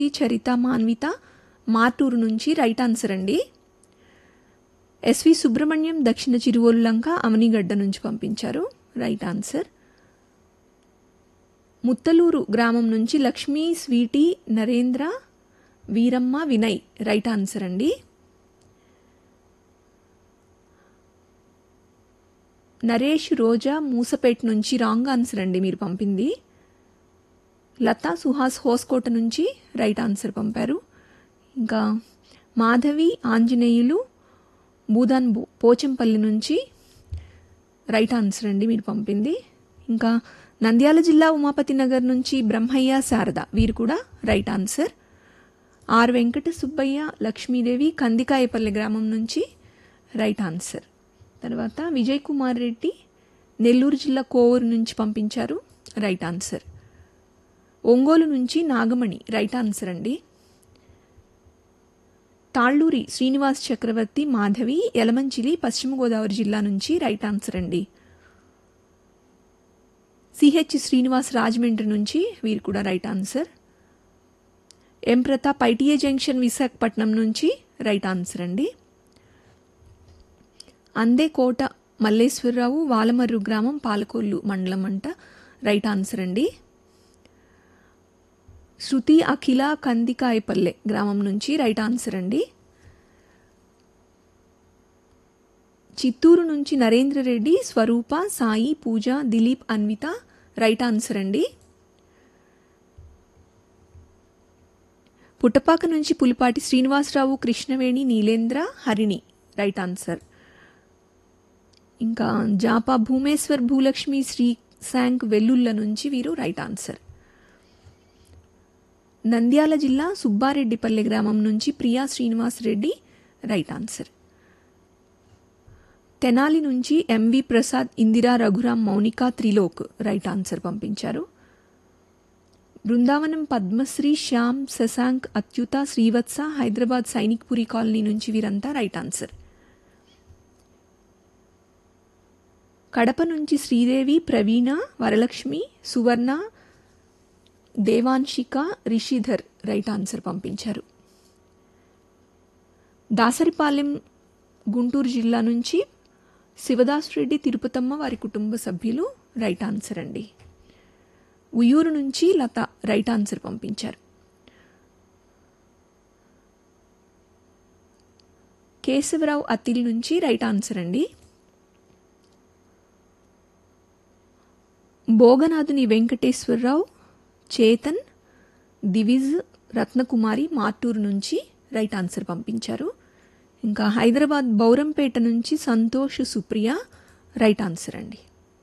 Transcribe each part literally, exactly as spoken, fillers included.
చరిత మాన్విత మార్టూరు నుంచి right answer అండి. SV Subrahmanyam దక్షిణ చిరువోలు లంక అవనిగడ్డ నుంచి పంపించారు రైట్ ఆన్సర్. ముత్తలూరు గ్రామం నుంచి Lakshmi Sweety Narendra Veeramma Vinay right answer అండి. నరేష్ రోజా మూసపేట నుంచి రాంగ్ ఆన్సర్ అండి మీరు పంపింది. లతా సుహాస్ హోస్కోట నుంచి రైట్ ఆన్సర్ పంపారు. ఇంకా మాధవి ఆంజనేయులు బూదాన్ పోచంపల్లి నుంచి రైట్ ఆన్సర్ అండి మీరు పంపింది. ఇంకా నంద్యాల జిల్లా ఉమాపతి నగర్ నుంచి బ్రహ్మయ్య శారద వీరు కూడా right answer. Are Venkata Subbaiah Lakshmidevi Kandikayapalli గ్రామం నుంచి రైట్ ఆన్సర్. తర్వాత విజయ్ కుమార్ రెడ్డి నెల్లూరు జిల్లా కోవూరు నుంచి పంపించారు రైట్ ఆన్సర్. ఒంగోలు నుంచి నాగమణి రైట్ ఆన్సర్ అండి. తాళ్ళూరి శ్రీనివాస్ చక్రవర్తి మాధవి యలమంచిలి పశ్చిమ గోదావరి జిల్లా నుంచి రైట్ ఆన్సర్ అండి. సిహెచ్ శ్రీనివాస్ రాజమండ్రి నుంచి వీరు కూడా రైట్ ఆన్సర్. ఎం ప్రతాప్ ఐటీఏ జంక్షన్ విశాఖపట్నం నుంచి రైట్ ఆన్సర్ అండి. అందే కోట మల్లేశ్వరరావు వాలమర్రు గ్రామం పాలకొల్లు మండలం అంట రైట్ ఆన్సర్ అండి. శృతి అఖిల కందికాయపల్లె గ్రామం నుంచి రైట్ ఆన్సర్ అండి. చిత్తూరు నుంచి నరేంద్ర రెడ్డి స్వరూప సాయి పూజ దిలీప్ అన్విత రైట్ ఆన్సర్ అండి. పుట్టపాక నుంచి పులిపాటి శ్రీనివాసరావు కృష్ణవేణి నీలేంద్ర హరిణి రైట్ ఆన్సర్. ఇంకా జాపా భూమేశ్వర్ భూలక్ష్మి శ్రీ శాంక్ వెల్లుల్ల నుంచి వీరు రైట్ ఆన్సర్. నంద్యాల జిల్లా సుబ్బారెడ్డిపల్లె గ్రామం నుంచి ప్రియా శ్రీనివాస్ రెడ్డి రైట్ ఆన్సర్. తెనాలి నుంచి MV Prasad Indira Raghuram Mounika Trilok right answer పంపించారు. బృందావనం పద్మశ్రీ శ్యామ్ శశాంక్ అత్యుత శ్రీవత్స హైదరాబాద్ సైనిక్పురి కాలనీ నుంచి వీరంతా రైట్ ఆన్సర్. కడప నుంచి శ్రీదేవి ప్రవీణ వరలక్ష్మి సువర్ణ దేవాంశిక రిషిధర్ రైట్ ఆన్సర్ పంపించారు. దాసరిపాలెం గుంటూరు జిల్లా నుంచి శివదాస్ రెడ్డి తిరుపతమ్మ వారి కుటుంబ సభ్యులు రైట్ ఆన్సర్ అండి. ఉయ్యూరు నుంచి లత రైట్ ఆన్సర్ పంపించారు. కేశవరావు అతిల్ నుంచి రైట్ ఆన్సర్ అండి. భోగనాథుని వెంకటేశ్వరరావు చేతన్ దివిజ్ రత్నకుమారి మార్టూరు నుంచి రైట్ ఆన్సర్ పంపించారు. ఇంకా హైదరాబాద్ బౌరంపేట నుంచి సంతోష్ సుప్రియ రైట్ ఆన్సర్ అండి.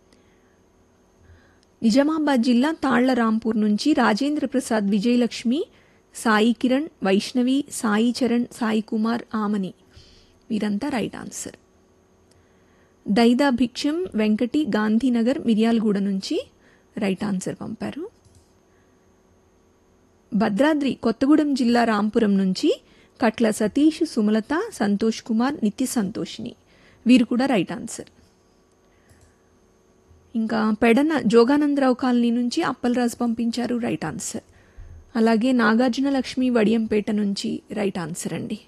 నిజామాబాద్ జిల్లా తాళ్ల రాంపూర్ నుంచి రాజేంద్ర ప్రసాద్ విజయలక్ష్మి సాయి కిరణ్ వైష్ణవి సాయి చరణ్ సాయి కుమార్ ఆమని వీరంతా రైట్ ఆన్సర్. దైదా భిక్షం వెంకటి గాంధీనగర్ మిర్యాలగూడ నుంచి రైట్ ఆన్సర్ పంపారు. భద్రాద్రి కొత్తగూడెం జిల్లా రాంపురం నుంచి కట్ల సతీష్ సుమలత సంతోష్ కుమార్ నిత్య సంతోషిని వీరు కూడా రైట్ ఆన్సర్. ఇంకా పెడన జోగానందరావు కాలనీ నుంచి అప్పలరాజు పంపించారు రైట్ ఆన్సర్. అలాగే నాగార్జున లక్ష్మి వడియంపేట నుంచి రైట్ ఆన్సర్ అండి.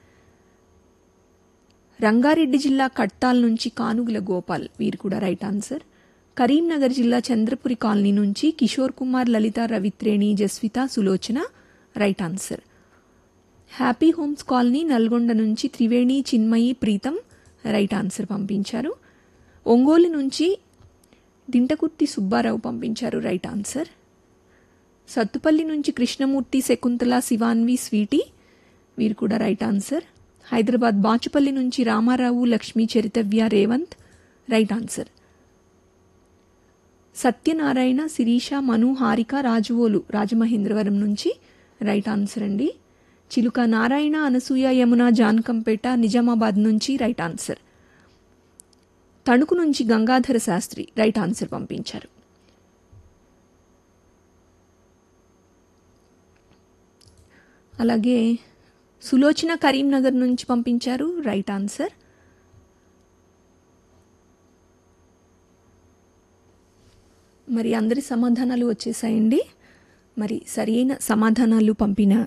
రంగారెడ్డి జిల్లా కట్టాల్ నుంచి కానుగుల గోపాల్ వీరు కూడా రైట్ ఆన్సర్. కరీంనగర్ జిల్లా చంద్రపురి కాలనీ నుంచి కిషోర్ కుమార్ లలిత రవిత్రేణి Jasvitha Sulochana right answer. Happy homes colony Nalgonda నుంచి త్రివేణి చిన్మయి ప్రీతం రైట్ ఆన్సర్ పంపించారు. ఒంగోలు నుంచి దింటకుర్తి సుబ్బారావు పంపించారు రైట్ ఆన్సర్. సత్తుపల్లి నుంచి కృష్ణమూర్తి శకుంతల శివాన్వి స్వీటీ వీరు కూడా రైట్ ఆన్సర్. హైదరాబాద్ బాచుపల్లి నుంచి రామారావు లక్ష్మీ చరితవ్య రేవంత్ రైట్ ఆన్సర్. సత్యనారాయణ శిరీష మను హారిక రాజువోలు రాజమహేంద్రవరం నుంచి రైట్ ఆన్సర్ అండి. చిలుక నారాయణ అనసూయ యమున జాన్కంపేట నిజామాబాద్ నుంచి రైట్ ఆన్సర్. తణుకు నుంచి గంగాధర శాస్త్రి రైట్ ఆన్సర్ పంపించారు. అలాగే సులోచన కరీంనగర్ నుంచి పంపించారు రైట్ ఆన్సర్. మరి అందరి సమాధానాలు వచ్చేసాయండి. మరి సరైన సమాధానాలు పంపిన